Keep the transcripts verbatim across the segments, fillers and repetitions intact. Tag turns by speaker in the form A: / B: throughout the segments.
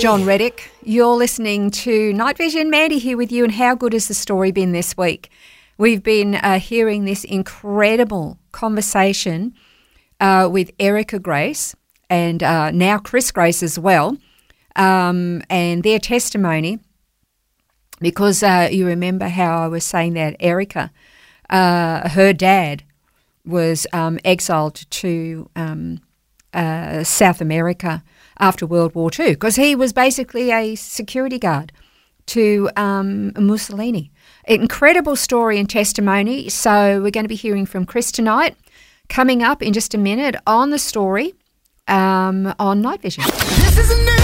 A: John Reddick. You're listening to Night Vision. Mandy here with you, and how good has the story been this week? We've been uh, hearing this incredible conversation uh, with Erica Grace and uh, now Chris Grace as well, um, and their testimony, because uh, you remember how I was saying that Erica, uh, her dad was um, exiled to um, uh, South America after World War Two, because he was basically a security guard to um, Mussolini. Incredible story and testimony. So we're going to be hearing from Chris tonight, coming up in just a minute on the story um, on Night Vision.
B: This is a new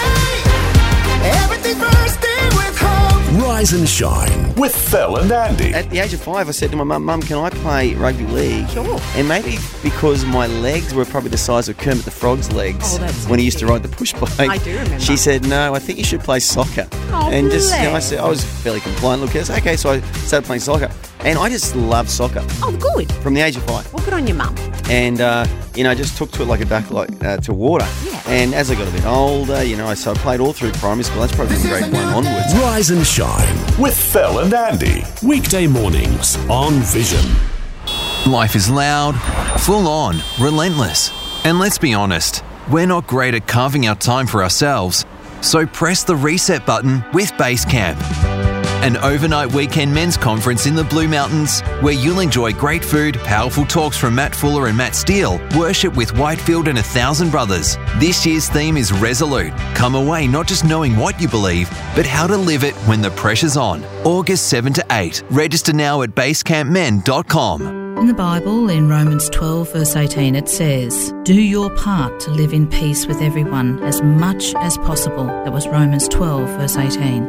B: day. Everything first day with hope.
C: Rise and shine with Phil and Andy.
D: At the age of five, I said to my mum, Mum, can I play rugby league?
A: Sure.
D: And maybe because my legs were probably the size of Kermit the Frog's legs
A: Oh, that's
D: when he used to ride the push bike.
A: I do remember.
D: She said, no, I think you should play soccer.
A: Oh,
D: and just, you know, I
A: bless.
D: said, I was fairly compliant. Look, yes, okay, so I started playing soccer. And I just love soccer
E: Oh, good.
D: from the age of five.
E: Well, good on your mum.
D: And, uh, you know, I just took to it like a duck like, uh, to water.
E: Yeah.
D: And as I got a bit older, you know, I, so I played all through primary school. That's probably from grade one onwards.
C: Rise and shine with Phil and Andy. Weekday mornings on Vision.
F: Life is loud, full on, relentless. And let's be honest, we're not great at carving out time for ourselves. So press the reset button with Basecamp, an overnight weekend men's conference in the Blue Mountains where you'll enjoy great food, powerful talks from Matt Fuller and Matt Steele, worship with Whitefield and a thousand brothers. This year's theme is Resolute. Come away not just knowing what you believe, but how to live it when the pressure's on. August seventh to eighth. Register now at basecamp men dot com.
G: In the Bible, in Romans twelve, verse eighteen, it says, "Do your part to live in peace with everyone as much as possible." That was Romans twelve, verse eighteen.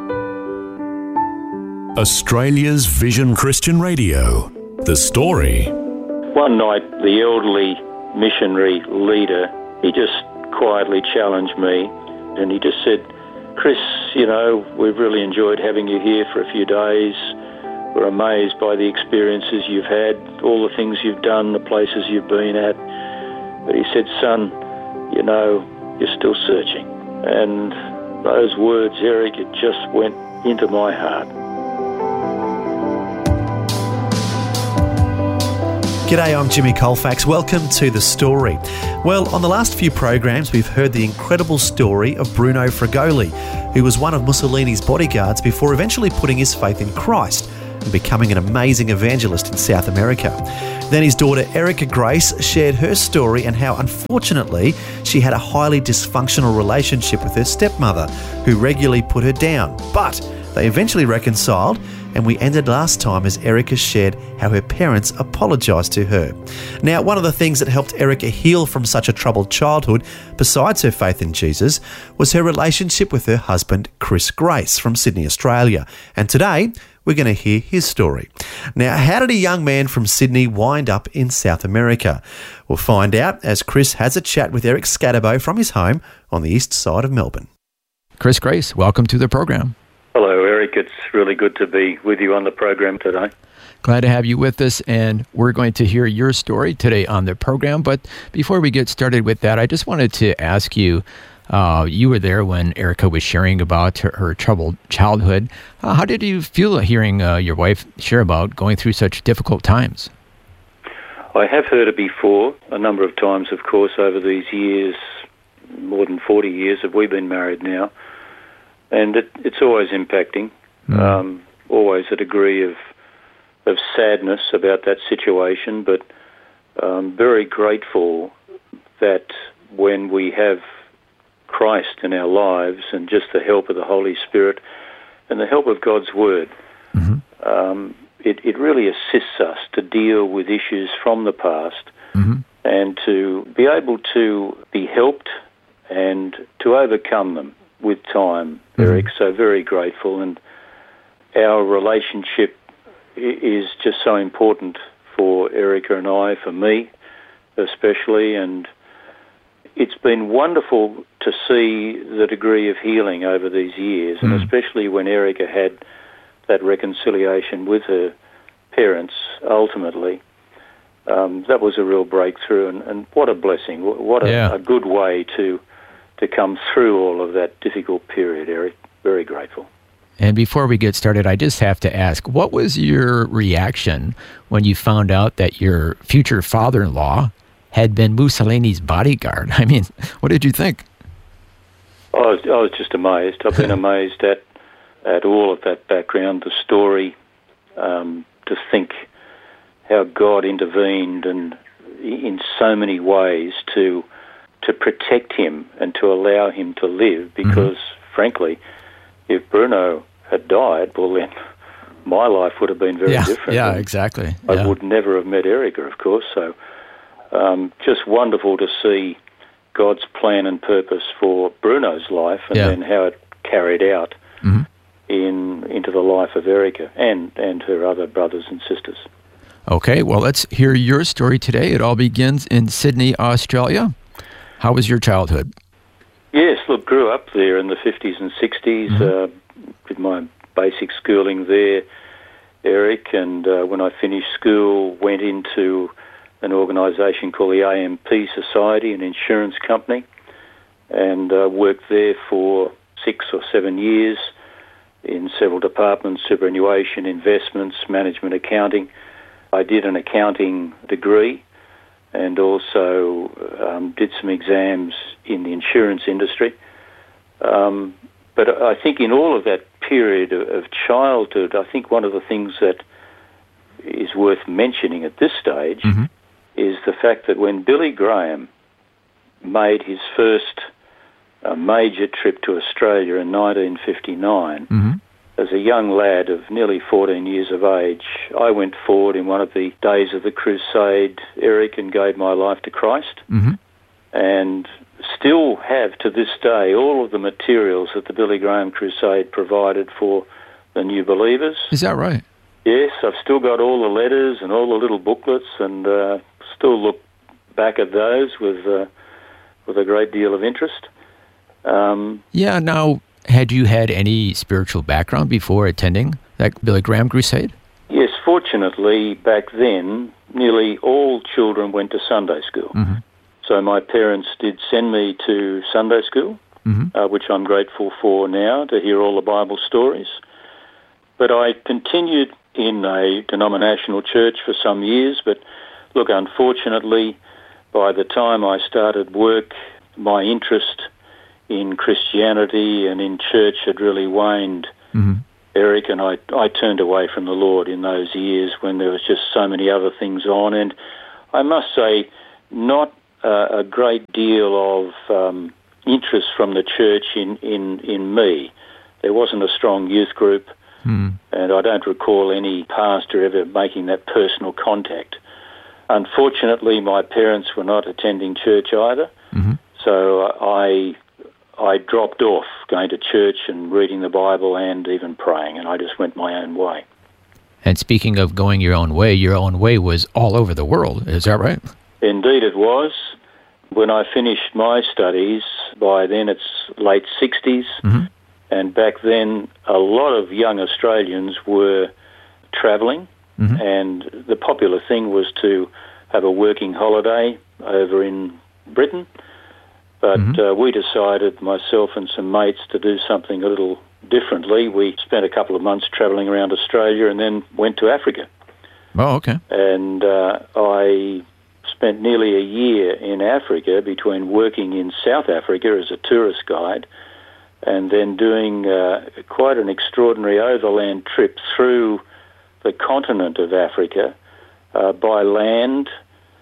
C: Australia's Vision Christian Radio. The story.
H: One night, the elderly missionary leader, he just quietly challenged me, and he just said, "Chris, you know, we've really enjoyed having you here for a few days. We're amazed by the experiences you've had, all the things you've done, the places you've been at." But he said, "Son, you know, you're still searching." And those words, Eric, it just went into my heart.
I: G'day, I'm Jimmy Colfax. Welcome to The Story. Well, on the last few programs, we've heard the incredible story of Bruno Fragoli, who was one of Mussolini's bodyguards before eventually putting his faith in Christ and becoming an amazing evangelist in South America. Then his daughter Erica Grace shared her story and how, unfortunately, she had a highly dysfunctional relationship with her stepmother, who regularly put her down. But they eventually reconciled, and we ended last time as Erica shared how her parents apologised to her. Now, one of the things that helped Erica heal from such a troubled childhood, besides her faith in Jesus, was her relationship with her husband, Chris Grace, from Sydney, Australia. And today, we're going to hear his story. Now, how did a young man from Sydney wind up in South America? We'll find out as Chris has a chat with Eric Scatterbo from his home on the east side of Melbourne.
J: Chris Grace, welcome to the program.
H: Hello, Eric. It's really good to be with you on the program today.
J: Glad to have you with us, and we're going to hear your story today on the program. But before we get started with that, I just wanted to ask you, uh, you were there when Erica was sharing about her, her troubled childhood. Uh, how did you feel hearing uh, your wife share about going through such difficult times?
H: I have heard it before, a number of times, of course, over these years, more than forty years have we been married now. And it, it's always impacting, mm. um, always a degree of of sadness about that situation, but um, very grateful that when we have Christ in our lives and just the help of the Holy Spirit and the help of God's Word, mm-hmm. um, it, it really assists us to deal with issues from the past mm-hmm. and to be able to be helped and to overcome them with time, mm-hmm. Eric. So very grateful, and our relationship is just so important for Erica and I, for me especially, and it's been wonderful to see the degree of healing over these years, mm. and especially when Erica had that reconciliation with her parents ultimately. Um, that was a real breakthrough, and, and what a blessing, what a,
J: yeah.
H: a good way to to come through all of that difficult period, Eric. Very grateful.
J: And before we get started, I just have to ask, what was your reaction when you found out that your future father-in-law had been Mussolini's bodyguard? I mean, what did you think?
H: I was, I was just amazed. I've been amazed at, at all of that background, the story, um, to think how God intervened and in so many ways to to protect him and to allow him to live, because, mm-hmm. frankly, if Bruno had died, well then my life would have been very
J: yeah,
H: different.
J: Yeah, exactly.
H: I
J: yeah.
H: would never have met Erica, of course. So um, just wonderful to see God's plan and purpose for Bruno's life, and
J: yeah.
H: then how it carried out
J: mm-hmm.
H: in into the life of Erica and, and her other brothers and sisters.
J: Okay, well, let's hear your story today. It all begins in Sydney, Australia. How was your childhood?
H: Yes, look, grew up there in the fifties and sixties, mm-hmm. uh, did my basic schooling there, Eric, and uh, when I finished school, went into an organisation called the A M P Society, an insurance company, and uh, worked there for six or seven years in several departments, superannuation, investments, management, accounting. I did an accounting degree and also um, did some exams in the insurance industry. Um, but I think in all of that period of, of childhood, I think one of the things that is worth mentioning at this stage mm-hmm. is the fact that when Billy Graham made his first uh, major trip to Australia in nineteen fifty-nine, mm-hmm. as a young lad of nearly fourteen years of age, I went forward in one of the days of the crusade, Eric, and gave my life to Christ, mm-hmm. and still have to this day all of the materials that the Billy Graham Crusade provided for the new believers.
J: Is that right?
H: Yes, I've still got all the letters and all the little booklets, and uh, still look back at those with uh, with a great deal of interest. Um,
J: yeah, now, had you had any spiritual background before attending that Billy Graham Crusade?
H: Yes, fortunately, back then, nearly all children went to Sunday school. Mm-hmm. So my parents did send me to Sunday school, mm-hmm. uh, which I'm grateful for now, to hear all the Bible stories. But I continued in a denominational church for some years, but look, unfortunately, by the time I started work, my interest in Christianity and in church had really waned, mm-hmm. Eric, and I, I turned away from the Lord in those years when there was just so many other things on. And I must say, not uh, a great deal of um, interest from the church in, in, in me. There wasn't a strong youth group, mm. and I don't recall any pastor ever making that personal contact. Unfortunately, my parents were not attending church either, mm-hmm. so I... I dropped off going to church and reading the Bible and even praying, and I just went my own way.
J: And speaking of going your own way, your own way was all over the world. Is that right?
H: Indeed it was. When I finished my studies, by then it's late sixties, mm-hmm. and back then a lot of young Australians were travelling, mm-hmm. and the popular thing was to have a working holiday over in Britain. But mm-hmm. uh, we decided, myself and some mates, to do something a little differently. We spent a couple of months travelling around Australia and then went to Africa.
J: Oh, okay.
H: And uh, I spent nearly a year in Africa between working in South Africa as a tourist guide and then doing uh, quite an extraordinary overland trip through the continent of Africa uh, by land,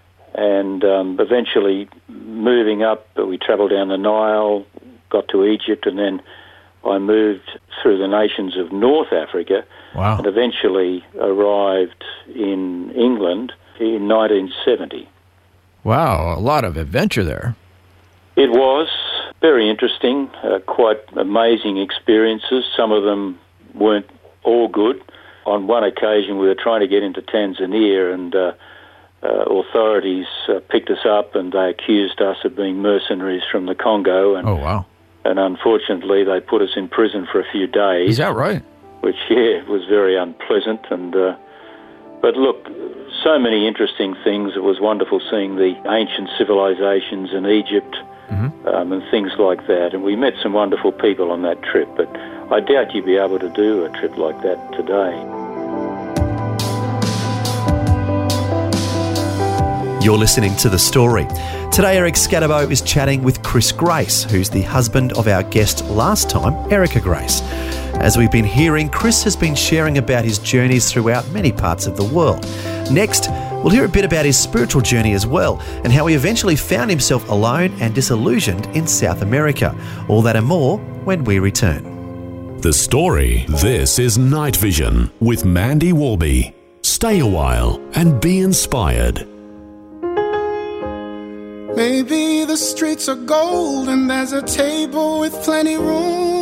H: and um, eventually moving up, we travelled down the Nile, got to Egypt, and then I moved through the nations of North Africa,
J: wow.
H: and eventually arrived in England in nineteen seventy.
J: Wow, a lot of adventure there.
H: It was very interesting, uh, quite amazing experiences. Some of them weren't all good. On one occasion, we were trying to get into Tanzania, and uh, Uh, authorities uh, picked us up and they accused us of being mercenaries from the Congo. And,
J: oh, wow.
H: And unfortunately, they put us in prison for a few days.
J: Is that right?
H: Which, yeah, was very unpleasant. And uh, But look, so many interesting things. It was wonderful seeing the ancient civilizations in Egypt mm-hmm. um, and things like that. And we met some wonderful people on that trip, but I doubt you'd be able to do a trip like that today.
I: You're listening to The Story. Today, Eric Scatterbo is chatting with Chris Grace, who's the husband of our guest last time, Erica Grace. As we've been hearing, Chris has been sharing about his journeys throughout many parts of the world. Next, we'll hear a bit about his spiritual journey as well, and how he eventually found himself alone and disillusioned in South America. All that and more when we return.
C: The Story. This is Night Vision with Mandy Warby. Stay a while and be inspired.
B: Maybe the streets are gold and there's a table with plenty room